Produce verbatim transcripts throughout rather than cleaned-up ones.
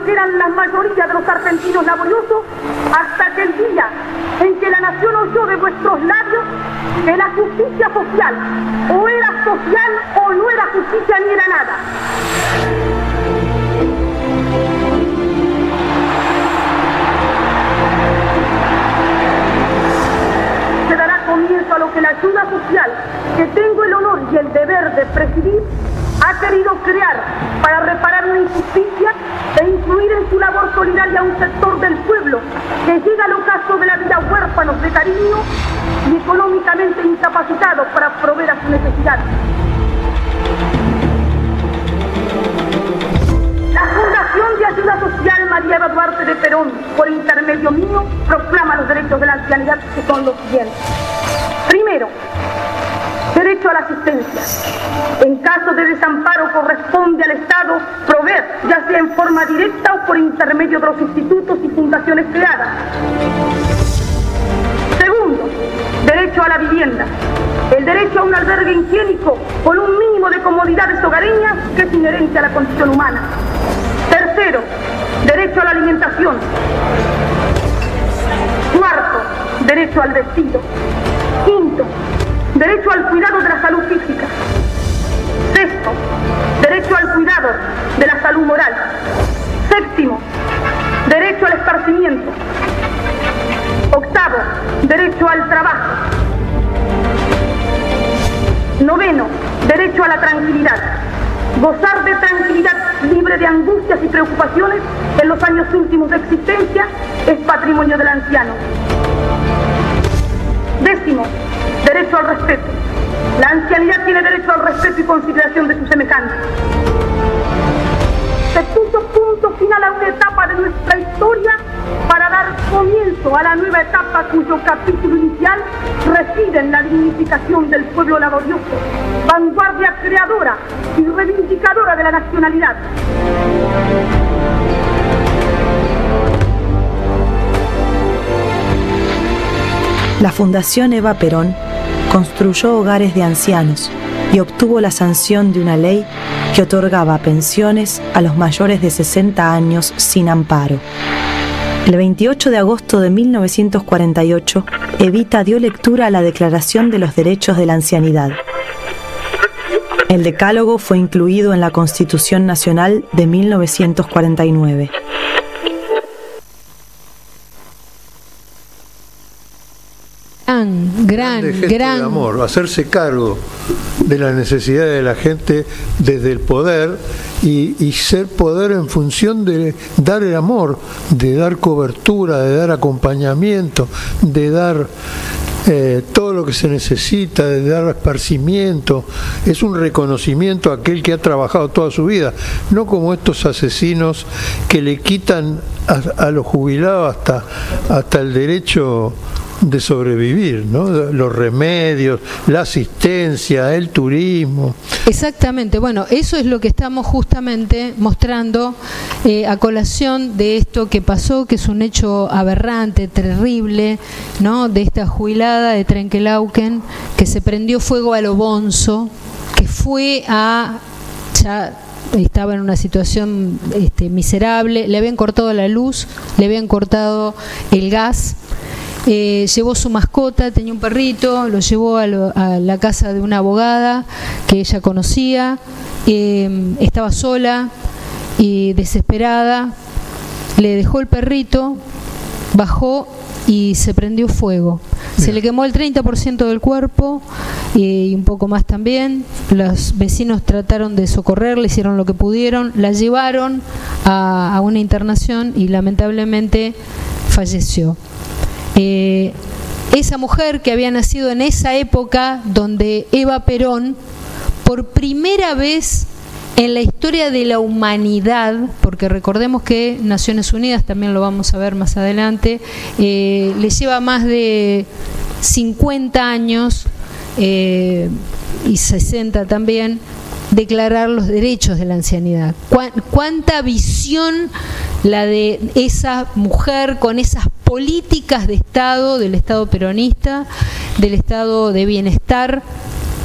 que eran la mayoría de los argentinos laboriosos, hasta aquel día en que la nación oyó de vuestros labios que la justicia social o era social o no era justicia ni era nada. Se dará comienzo a lo que la ayuda social, que tengo el honor y el deber de presidir, ha querido crear para reparar una injusticia e incluir en su labor solidaria a un sector del pueblo que llega al ocaso de la vida huérfanos de cariño y económicamente incapacitados para proveer a su necesidad. La Fundación de Ayuda Social María Eva Duarte de Perón, por intermedio mío, proclama los derechos de la ancianidad, que son los siguientes. Primero, derecho a la asistencia. En caso de desamparo corresponde al Estado proveer, ya sea en forma directa o por intermedio de los institutos y fundaciones creadas. Segundo, derecho a la vivienda. El derecho a un albergue higiénico con un mínimo de comodidades hogareñas que es inherente a la condición humana. Tercero, derecho a la alimentación. Cuarto, derecho al vestido. Quinto, derecho al cuidado de la salud física. Sexto, derecho al cuidado de la salud moral. Séptimo, derecho al esparcimiento. Octavo, derecho al trabajo. Noveno, derecho a la tranquilidad. Gozar de tranquilidad libre de angustias y preocupaciones en los años últimos de existencia es patrimonio del anciano. Décimo, derecho al respeto. La ancianidad tiene derecho al respeto y consideración de sus semejantes. Se puso punto final a una etapa de nuestra historia para dar comienzo a la nueva etapa cuyo capítulo inicial reside en la dignificación del pueblo laborioso, vanguardia creadora y reivindicadora de la nacionalidad. La Fundación Eva Perón construyó hogares de ancianos y obtuvo la sanción de una ley que otorgaba pensiones a los mayores de sesenta años sin amparo. El veintiocho de agosto de mil novecientos cuarenta y ocho, Evita dio lectura a la Declaración de los Derechos de la Ancianidad. El decálogo fue incluido en la Constitución Nacional de mil novecientos cuarenta y nueve. Gran, gran, gesto gran de amor, hacerse cargo de las necesidades de la gente desde el poder y, y ser poder en función de dar el amor, de dar cobertura, de dar acompañamiento, de dar eh, todo lo que se necesita, de dar esparcimiento. Es un reconocimiento a aquel que ha trabajado toda su vida, no como estos asesinos que le quitan a, a los jubilados hasta, hasta el derecho de sobrevivir, ¿no? Los remedios, la asistencia, el turismo. Exactamente, bueno, eso es lo que estamos justamente mostrando eh, a colación de esto que pasó, que es un hecho aberrante, terrible, ¿no? De esta jubilada de Trenquelauquen que se prendió fuego a lo bonzo, que fue a... ya estaba en una situación este, miserable, le habían cortado la luz, le habían cortado el gas. Eh, llevó su mascota, tenía un perrito, lo llevó a, lo, a la casa de una abogada que ella conocía, eh, estaba sola y desesperada, le dejó el perrito, bajó y se prendió fuego. Se le quemó el treinta por ciento del cuerpo y un poco más también. Los vecinos trataron de socorrerla, hicieron lo que pudieron, la llevaron a, a una internación y lamentablemente falleció. Eh, esa mujer que había nacido en esa época donde Eva Perón, por primera vez en la historia de la humanidad, porque recordemos que Naciones Unidas, también lo vamos a ver más adelante, eh, le lleva más de cincuenta años eh, y sesenta también, declarar los derechos de la ancianidad. ¿Cuánta visión la de esa mujer con esas políticas de Estado, del Estado peronista, del Estado de bienestar,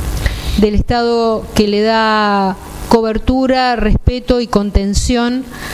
del Estado que le da cobertura, respeto y contención